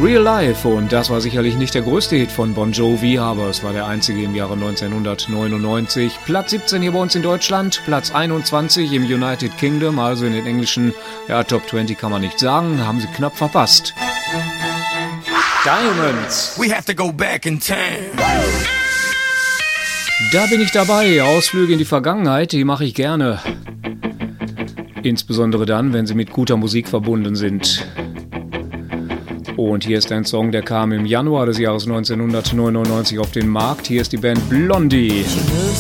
Real Life, und das war sicherlich nicht der größte Hit von Bon Jovi, aber es war der einzige im Jahre 1999. Platz 17 hier bei uns in Deutschland, Platz 21 im United Kingdom, also in den englischen Top 20 kann man nicht sagen, haben sie knapp verpasst. Diamonds. We have to go back in time. Da bin ich dabei. Ausflüge in die Vergangenheit, die mache ich gerne. Insbesondere dann, wenn sie mit guter Musik verbunden sind. Und hier ist ein Song, der kam im Januar des Jahres 1999 auf den Markt. Hier ist die Band Blondie. She moves